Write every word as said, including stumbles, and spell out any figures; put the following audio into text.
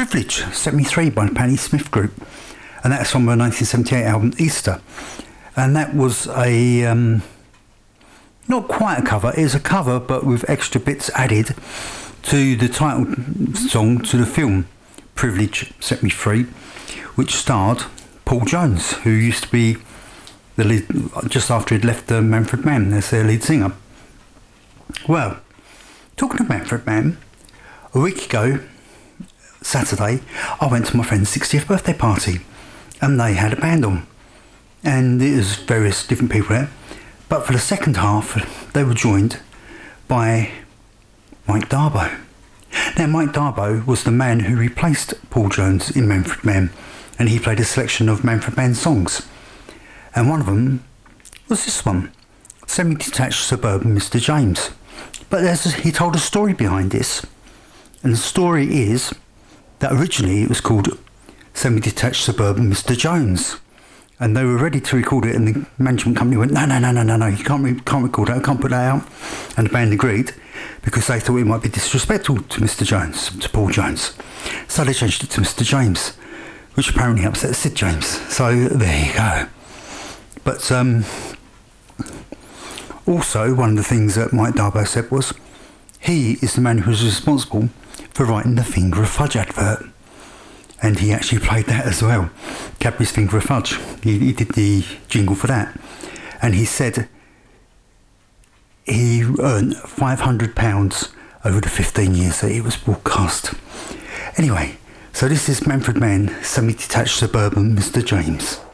Privilege, Set Me Free by the Patti Smith Group. And that's from the nineteen seventy-eight album Easter. And that was a, um, not quite a cover, it was a cover but with extra bits added to the title song to the film Privilege, Set Me Free, which starred Paul Jones, who used to be the lead, just after he'd left the Manfred Mann as their lead singer. Well, talking of Manfred Mann, a week ago, Saturday, I went to my friend's sixtieth birthday party and they had a band on. And it was various different people there. But for the second half, they were joined by Mike Darbo. Now, Mike Darbo was the man who replaced Paul Jones in Manfred Mann, and he played a selection of Manfred Mann songs. And one of them was this one, Semi-Detached Suburban Mister James. But there's a, he told a story behind this. And the story is that originally it was called Semi-Detached Suburban Mister Jones. And they were ready to record it, and the management company went, no, no, no, no, no, no, you can't, re- can't record that, I can't put that out. And the band agreed, because they thought it might be disrespectful to Mister Jones, to Paul Jones. So they changed it to Mister James, which apparently upset Sid James. So there you go. But um, also, one of the things that Mike Darbo said was, he is the man who was responsible for writing the Finger of Fudge advert. And he actually played that as well. Cadbury's Finger of Fudge. He, he did the jingle for that. And he said he earned five hundred pounds over the fifteen years that it was broadcast. Anyway, so this is Manfred Mann, Semi-Detached Suburban Mister James.